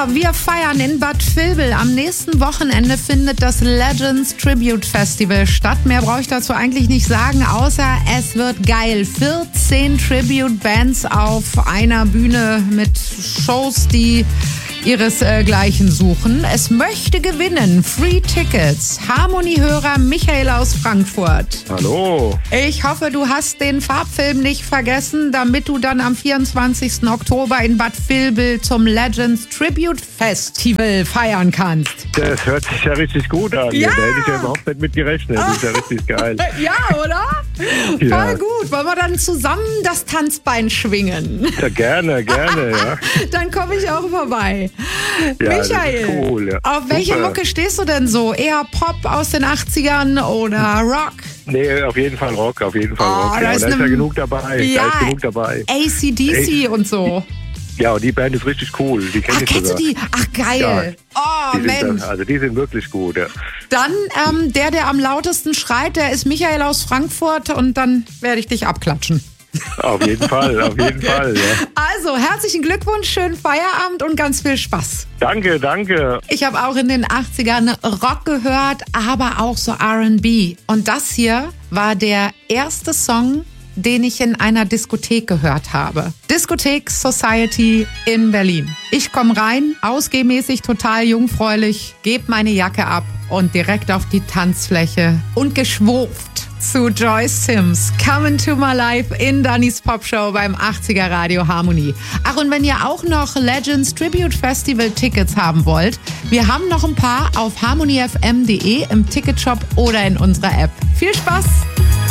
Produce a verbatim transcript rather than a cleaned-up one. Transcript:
Ja, wir feiern in Bad Vilbel. Am nächsten Wochenende findet das Legends Tribute Festival statt. Mehr brauche ich dazu eigentlich nicht sagen, außer es wird geil. vierzehn Tribute-Bands auf einer Bühne mit Shows, die ihresgleichen suchen. Es möchte gewinnen. Free Tickets. Harmony-Hörer Michael aus Frankfurt. Hallo. Ich hoffe, du hast den Farbfilm nicht vergessen, damit du dann am vierundzwanzigsten Oktober in Bad Vilbel zum Legends Tribute Festival feiern kannst. Das hört sich ja richtig gut an. Ja. Da hätte ich ja überhaupt nicht mit gerechnet. Das ist ja richtig geil. Ja, oder? Ja. Voll gut. Wollen wir dann zusammen das Tanzbein schwingen? Ja, gerne, gerne, ja. Dann komme ich auch vorbei. Ja, Michael, das ist cool, ja. auf welche Super. Mucke stehst du denn so? Eher Pop aus den achtzigern oder Rock? Nee, auf jeden Fall Rock, auf jeden Fall Oh, Rock. da Ja, ist da ist ne- ja genug dabei. Ja. Da ist genug dabei. A C D C und so. Ja, und die Band ist richtig cool. Die kenn Ach, ich kennst du sogar. die? Ach, geil. Oh, Die sind, Mensch. da- also die sind wirklich gut, ja. Dann ähm, der, der am lautesten schreit, der ist Michael aus Frankfurt und dann werde ich dich abklatschen. Auf jeden Fall, auf jeden Fall, ja. Also, herzlichen Glückwunsch, schönen Feierabend und ganz viel Spaß. Danke, danke. Ich habe auch in den achtzigern Rock gehört, aber auch so R and B. Und das hier war der erste Song, den ich in einer Diskothek gehört habe. Diskothek Society in Berlin. Ich komme rein, ausgehmäßig total jungfräulich, gebe meine Jacke ab und direkt auf die Tanzfläche und geschwurft zu Joyce Sims. Come into my life in Dannys Popshow beim achtziger Radio Harmony. Ach, und wenn ihr auch noch Legends Tribute Festival Tickets haben wollt, wir haben noch ein paar auf harmony f m punkt d e im Ticketshop oder in unserer App. Viel Spaß!